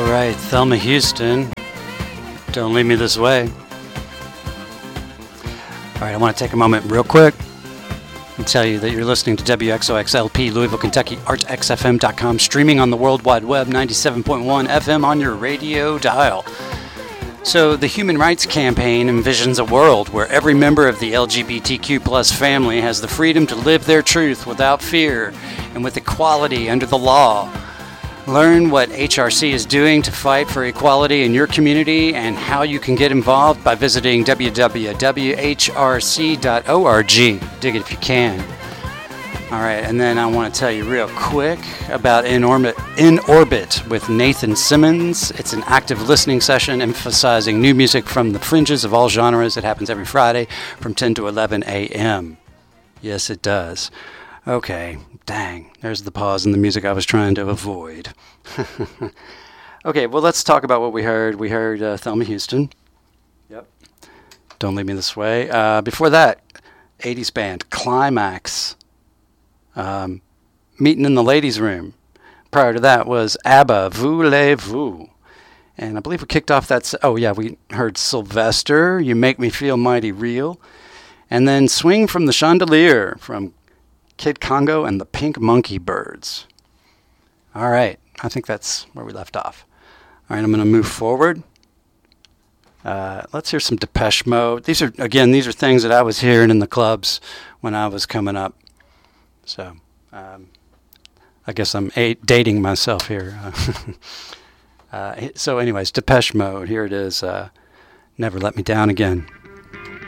right, Thelma Houston, Don't Leave Me This Way. All right, I want to take a moment real quick and tell you that you're listening to WXOXLP, Louisville, Kentucky, artxfm.com, streaming on the World Wide Web, 97.1 FM on your radio dial. So the Human Rights Campaign envisions a world where every member of the LGBTQ plus family has the freedom to live their truth without fear and with equality under the law. Learn what HRC is doing to fight for equality in your community and how you can get involved by visiting www.hrc.org. Dig it if you can. All right, and then I want to tell you real quick about In Orbit with Nathan Simmons. It's an active listening session emphasizing new music from the fringes of all genres. It happens every Friday from 10 to 11 a.m. Yes, it does. Okay, dang, there's the pause in the music I was trying to avoid. Okay, well, let's talk about what we heard. We heard Thelma Houston. Yep. Don't Leave Me This Way. Before that, 80s band, Climax. Meeting in the Ladies' Room. Prior to that was ABBA, Voulez-Vous. And I believe we kicked off that... we heard Sylvester, You Make Me Feel Mighty Real. And then Swing from the Chandelier from Kid Congo and the Pink Monkey Birds. All right, I think that's where we left off. All right, I'm going to move forward. Let's hear some Depeche Mode. These are things that I was hearing in the clubs when I was coming up. So I guess I'm dating myself here. So anyways, Depeche Mode. Here it is. Never Let Me Down Again.